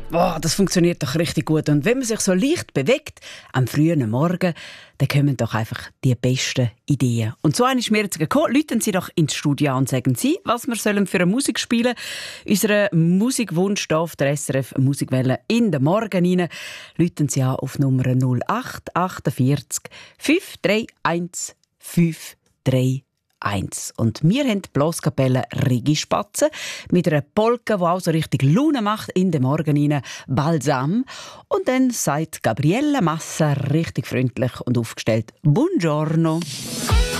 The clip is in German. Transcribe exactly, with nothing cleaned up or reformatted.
Boah, das funktioniert doch richtig gut. Und wenn man sich so leicht bewegt, am frühen Morgen, dann kommen doch einfach die besten Ideen. Und so eine ist mir jetzt gekommen. Läuten Sie doch ins Studio und sagen Sie, was wir sollen für eine Musik spielen. Unseren Musikwunsch hier auf der S R F Musikwelle in den Morgen rein. Läuten Sie an auf Nummer null acht achtundvierzig fünf drei eins fünf drei eins. Und wir haben die Blaskapelle Rigi Spatzen mit einer Polka, die auch so richtig Laune macht in den Morgen rein, Balsam. Und dann sagt Gabriella Massa richtig freundlich und aufgestellt Buongiorno.